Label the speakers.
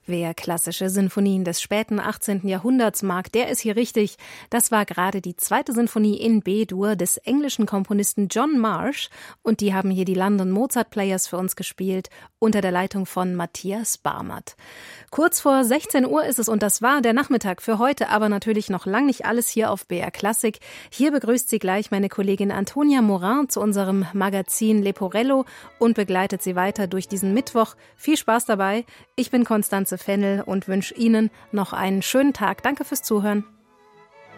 Speaker 1: Wer klassische Sinfonien des späten 18. Jahrhunderts mag, der ist hier richtig. Das war gerade die 2. Sinfonie in B-Dur des englischen Komponisten John Marsh und die haben hier die London Mozart Players für uns gespielt, unter der Leitung von Matthias Barmert. Kurz vor 16 Uhr ist es und das war der Nachmittag für heute, aber natürlich noch lang nicht alles hier auf BR Klassik. Hier begrüßt sie gleich meine Kollegin Antonia Morin zu unserem Magazin Leporello und begleitet sie weiter durch diesen Mittwoch. Viel Spaß dabei. Ich bin Konstanze Fennel und wünsche Ihnen noch einen schönen Tag. Danke fürs Zuhören.